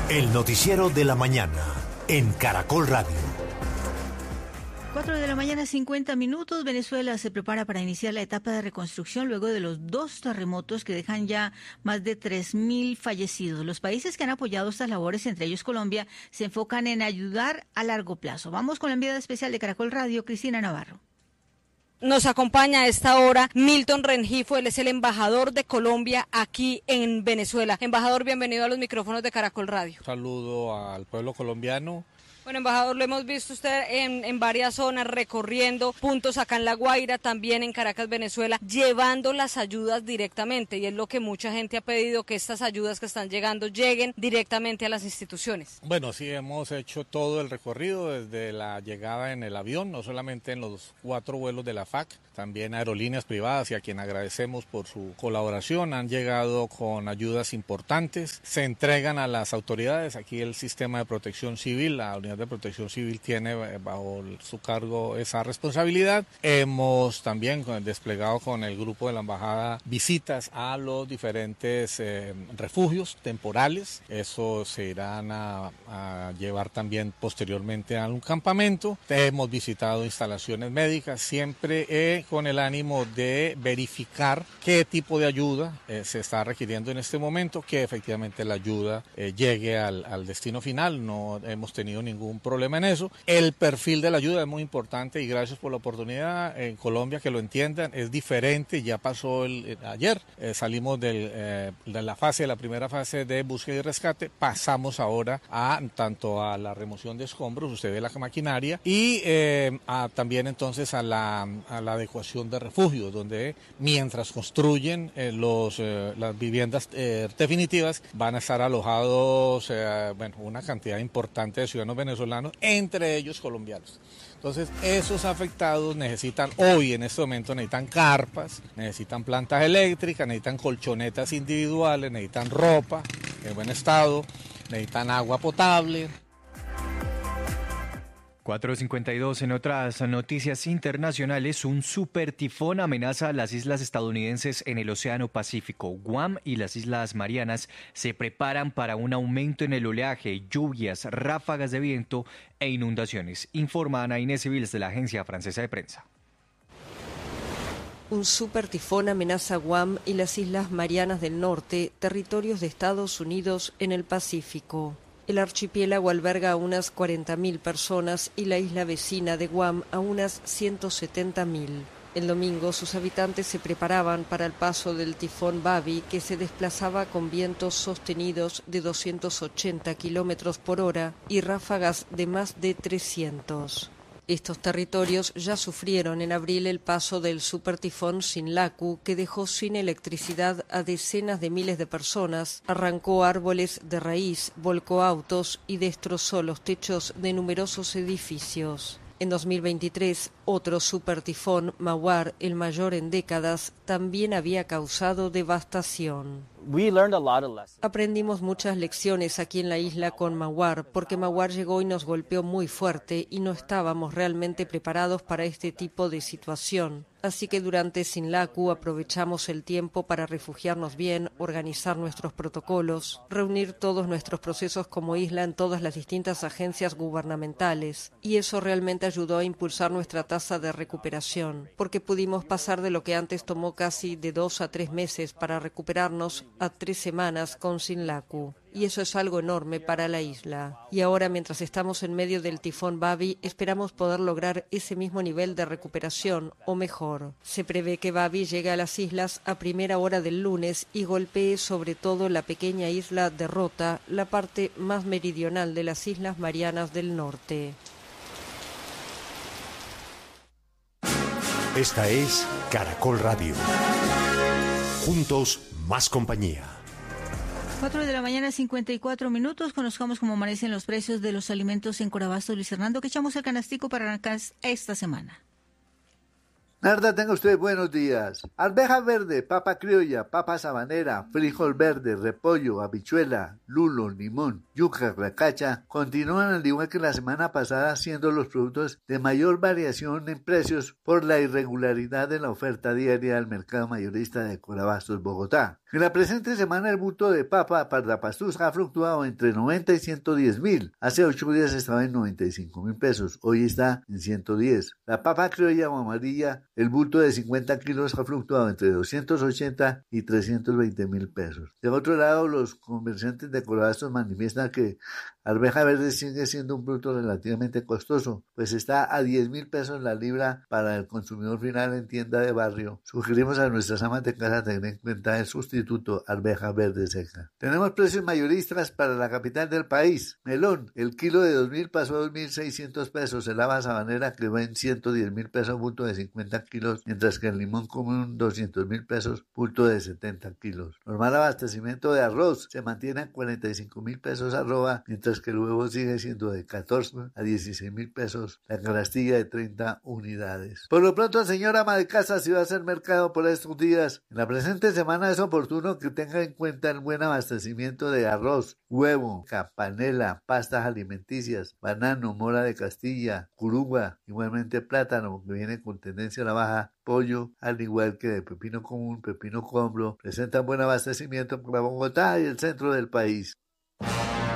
El noticiero de la mañana en Caracol Radio. 4 de la mañana, 50 minutos. Venezuela se prepara para iniciar la etapa de reconstrucción luego de los 2 terremotos que dejan ya más de 3.000 fallecidos. Los países que han apoyado estas labores, entre ellos Colombia, se enfocan en ayudar a largo plazo. Vamos con la enviada especial de Caracol Radio, Cristina Navarro. Nos acompaña a esta hora Milton Rengifo, él es el embajador de Colombia aquí en Venezuela. Embajador, bienvenido a los micrófonos de Caracol Radio. Un saludo al pueblo colombiano. Bueno, embajador, lo hemos visto usted en varias zonas recorriendo puntos acá en La Guaira, también en Caracas, Venezuela, llevando las ayudas directamente, y es lo que mucha gente ha pedido, que estas ayudas que están llegando lleguen directamente a las instituciones. Bueno, sí, hemos hecho todo el recorrido desde la llegada en el avión, no solamente en los 4 vuelos de la FAC, también aerolíneas privadas, y a quien agradecemos por su colaboración. Han llegado con ayudas importantes, se entregan a las autoridades. Aquí el sistema de protección civil, la unidad de protección civil tiene bajo su cargo esa responsabilidad. Hemos también desplegado con el grupo de la embajada visitas a los diferentes refugios temporales. Eso se irán a llevar también posteriormente a un campamento. Hemos visitado instalaciones médicas, siempre con el ánimo de verificar qué tipo de ayuda se está requiriendo en este momento, que efectivamente la ayuda llegue al destino final. No hemos tenido ningún problema en eso. El perfil de la ayuda es muy importante, y gracias por la oportunidad en Colombia que lo entiendan. Es diferente, ya pasó ayer, salimos de la primera fase de búsqueda y rescate, pasamos ahora tanto a la remoción de escombros, usted ve la maquinaria, y también entonces a la adecuación de refugios, donde mientras construyen las viviendas definitivas van a estar alojados una cantidad importante de ciudadanos venezolanos, entre ellos colombianos. Entonces, esos afectados necesitan, hoy en este momento necesitan carpas, necesitan plantas eléctricas, necesitan colchonetas individuales, necesitan ropa en buen estado, necesitan agua potable. 4:52. En otras noticias internacionales, un supertifón amenaza a las islas estadounidenses en el Océano Pacífico. Guam y las Islas Marianas se preparan para un aumento en el oleaje, lluvias, ráfagas de viento e inundaciones, informa Ana Inés Civiles de la Agencia Francesa de Prensa. Un supertifón amenaza a Guam y las Islas Marianas del Norte, territorios de Estados Unidos en el Pacífico. El archipiélago alberga a unas 40.000 personas y la isla vecina de Guam a unas 170.000. El domingo sus habitantes se preparaban para el paso del tifón Babi, que se desplazaba con vientos sostenidos de 280 kilómetros por hora y ráfagas de más de 300. Estos territorios ya sufrieron en abril el paso del supertifón Sinlaku, que dejó sin electricidad a decenas de miles de personas, arrancó árboles de raíz, volcó autos y destrozó los techos de numerosos edificios. En 2023, otro supertifón, Mawar, el mayor en décadas, también había causado devastación. Aprendimos muchas lecciones aquí en la isla con Mawar, porque Mawar llegó y nos golpeó muy fuerte y no estábamos realmente preparados para este tipo de situación. Así que durante Sinlaku aprovechamos el tiempo para refugiarnos bien, organizar nuestros protocolos, reunir todos nuestros procesos como isla en todas las distintas agencias gubernamentales. Y eso realmente ayudó a impulsar nuestra tasa de recuperación, porque pudimos pasar de lo que antes tomó casi de 2 a 3 meses para recuperarnos a 3 semanas con Sinlaku. Y eso es algo enorme para la isla. Y ahora, mientras estamos en medio del tifón Babi, esperamos poder lograr ese mismo nivel de recuperación, o mejor. Se prevé que Babi llegue a las islas a primera hora del lunes y golpee sobre todo la pequeña isla de Rota, la parte más meridional de las Islas Marianas del Norte. Esta es Caracol Radio. Juntos, más compañía. 4 de la mañana, 54 minutos. Conozcamos cómo amanecen los precios de los alimentos en Corabastos. Luis Hernando, que echamos el canastico para arrancar esta semana. Narda, tenga usted buenos días. Arveja verde, papa criolla, papa sabanera, frijol verde, repollo, habichuela, lulo, limón, yuca, racacha, continúan al igual que la semana pasada siendo los productos de mayor variación en precios por la irregularidad de la oferta diaria del mercado mayorista de Corabastos, Bogotá. En la presente semana el bulto de papa Pardapastuz ha fluctuado entre 90 y 110.000. Hace 8 días estaba en 95.000 pesos, hoy está en 110. La papa criolla o amarilla, el bulto de 50 kilos ha fluctuado entre 280 y 320.000 pesos. De otro lado, los comerciantes de Corabastos manifiestan que arveja verde sigue siendo un producto relativamente costoso, pues está a 10.000 pesos la libra para el consumidor final en tienda de barrio. Sugerimos a nuestras amas de casa tener en cuenta el sustituto arveja verde seca. Tenemos precios mayoristas para la capital del país. Melón, el kilo de 2.000 pasó a 2.600 pesos. El haba sabanera quedó en 110.000 pesos, bulto de 50 kilos, mientras que el limón común 200.000 pesos, bulto de 70 kilos. Normal abastecimiento de arroz se mantiene a 45.000 pesos arroba, mientras que el huevo sigue siendo de 14 a 16.000 pesos, la canastilla de 30 unidades. Por lo pronto, señora ama de casa, si va a hacer mercado por estos días, en la presente semana es oportuno que tenga en cuenta el buen abastecimiento de arroz, huevo, panela, pastas alimenticias, banano, mora de Castilla, curuba, igualmente plátano, que viene con tendencia a la baja, pollo, al igual que de pepino común, pepino combro, presentan buen abastecimiento para Bogotá y el centro del país.